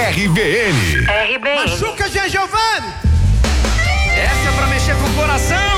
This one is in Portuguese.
RBN. RBN. Machuca, Jean Giovanni. Essa é pra mexer com o coração.